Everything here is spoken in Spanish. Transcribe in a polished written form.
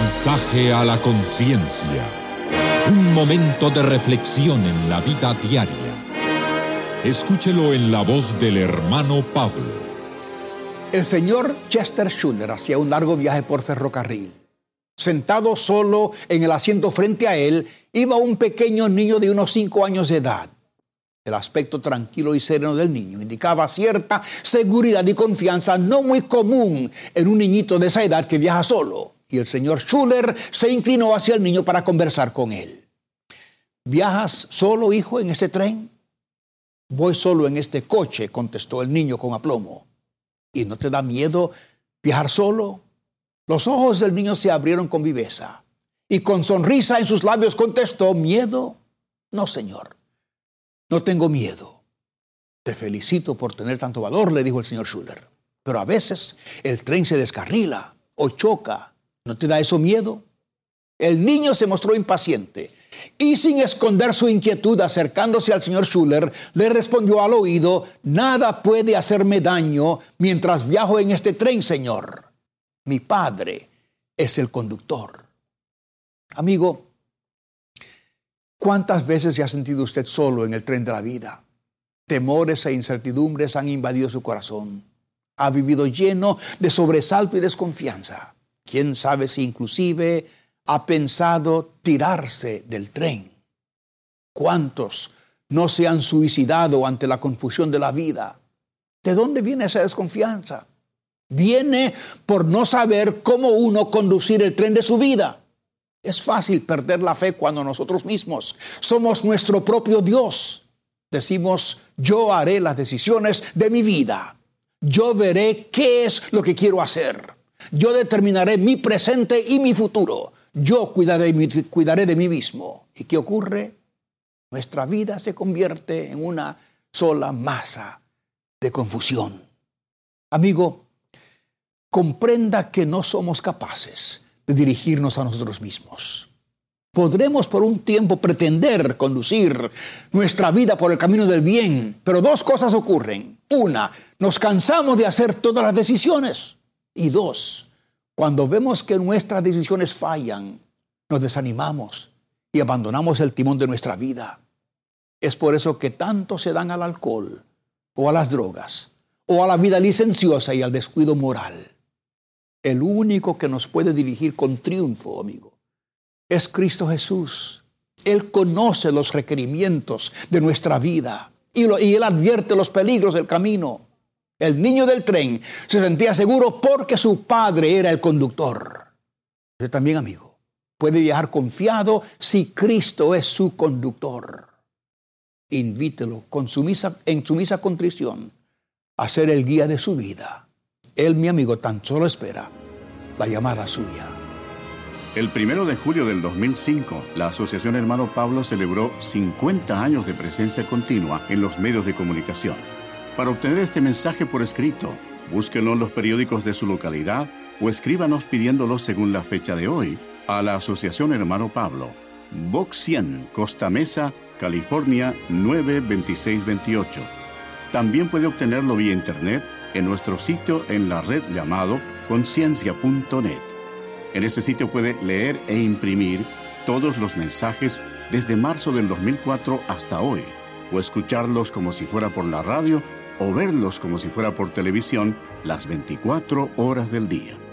mensaje a la conciencia. Un momento de reflexión en la vida diaria. Escúchelo en la voz del hermano Pablo. El señor Chester Schuller hacía un largo viaje por ferrocarril. Sentado solo en el asiento frente a él, iba un pequeño niño de unos 5 años de edad. El aspecto tranquilo y sereno del niño indicaba cierta seguridad y confianza no muy común en un niñito de esa edad que viaja solo. Y el señor Schuller se inclinó hacia el niño para conversar con él. ¿Viajas solo, hijo, en este tren? Voy solo en este coche, contestó el niño con aplomo. ¿Y no te da miedo viajar solo? Los ojos del niño se abrieron con viveza y con sonrisa en sus labios contestó: ¿miedo? No, señor, no tengo miedo. Te felicito por tener tanto valor, le dijo el señor Schuller. Pero a veces el tren se descarrila o choca. ¿No te da eso miedo? El niño se mostró impaciente y sin esconder su inquietud, acercándose al señor Schuller, le respondió al oído: nada puede hacerme daño mientras viajo en este tren, señor. Mi padre es el conductor. Amigo, ¿cuántas veces se ha sentido usted solo en el tren de la vida? Temores e incertidumbres han invadido su corazón. Ha vivido lleno de sobresalto y desconfianza. ¿Quién sabe si inclusive ha pensado tirarse del tren? ¿Cuántos no se han suicidado ante la confusión de la vida? ¿De dónde viene esa desconfianza? Viene por no saber cómo uno conducir el tren de su vida. Es fácil perder la fe cuando nosotros mismos somos nuestro propio Dios. Decimos: yo haré las decisiones de mi vida. Yo veré qué es lo que quiero hacer. Yo determinaré mi presente y mi futuro. Yo cuidaré de mí mismo. ¿Y qué ocurre? Nuestra vida se convierte en una sola masa de confusión. Amigo, comprenda que no somos capaces de dirigirnos a nosotros mismos. Podremos por un tiempo pretender conducir nuestra vida por el camino del bien, pero 2 cosas ocurren. 1, nos cansamos de hacer todas las decisiones. Y 2, cuando vemos que nuestras decisiones fallan, nos desanimamos y abandonamos el timón de nuestra vida. Es por eso que tantos se dan al alcohol, o a las drogas, o a la vida licenciosa y al descuido moral. El único que nos puede dirigir con triunfo, amigo, es Cristo Jesús. Él conoce los requerimientos de nuestra vida y Él advierte los peligros del camino. El niño del tren se sentía seguro porque su padre era el conductor. Usted también, amigo, puede viajar confiado si Cristo es su conductor. Invítelo en sumisa contrición a ser el guía de su vida. Él, mi amigo, tan solo espera la llamada suya. El 1 de julio del 2005, la Asociación Hermano Pablo celebró 50 años de presencia continua en los medios de comunicación. Para obtener este mensaje por escrito, búsquenlo en los periódicos de su localidad o escríbanos pidiéndolo según la fecha de hoy a la Asociación Hermano Pablo, Box 100, Costa Mesa, California 92628. También puede obtenerlo vía internet en nuestro sitio en la red llamado conciencia.net. En ese sitio puede leer e imprimir todos los mensajes desde marzo del 2004 hasta hoy, o escucharlos como si fuera por la radio o verlos como si fuera por televisión las 24 horas del día.